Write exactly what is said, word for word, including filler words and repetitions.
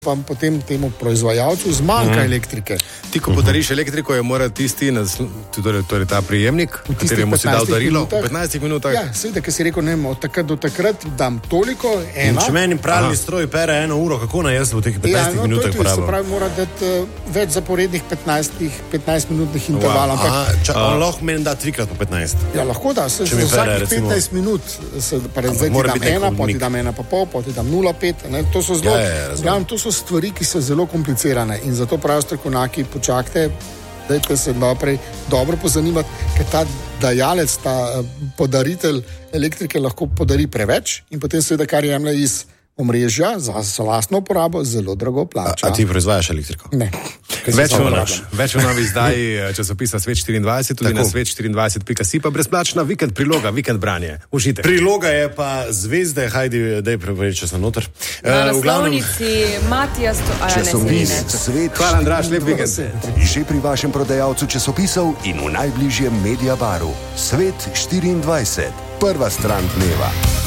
pa potem temu proizvajalcu zmanjka mm. elektrike. Ti, ko podariš elektriko, je mora tisti, torej, torej ta prijemnik, kateremu si dal darilo, v petnajstih minutah. Ja, seveda, ker si rekel, ne, od takrat do takrat dam toliko, ena. In če meni pravi stroj pere eno uro, kako naj jaz v teh petnajstih ja, no, minutah porabim? Se pravi, mora dati uh, več zaporednih petnajst minutnih intervalov. Wow. Aha, ča, on uh, lahko meni da trikrat po petnajst. Ja, lahko da, se za vsakih petnajst minut, se, pred, zdaj ti dam ena, pa ti dam ena pa pol, pa ti dam nula pet, ne, to so zelo, ja, ja, to so stvari, ki so zelo komplicirane in zato pravi strokovnjaki, počakajte, dajte se naprej dobro pozanimati, ker ta dajalec, ta podaritelj elektrike lahko podari preveč in potem seveda, kar jemlje iz omrežja za lastno uporabo, zelo drago plača. A, a ti proizvajaš elektriko? Ne. Več v, več v novi izdaji časopisa Svet štiriindvajset, tudi Tako. na svet štiriindvajset pika si, pa brezplačna vikend priloga, vikend branje. Užite. Priloga je pa zvezde, hajdi, daj preveriti, če sem noter. Na uh, naslovnici Matija Sto... Časopis Svet. Hvala, Andraž, lep vikend. Že pri vašem prodajalcu časopisov in v najbližjem Mediabaru. Svet štiriindvajset. Prva stran dneva.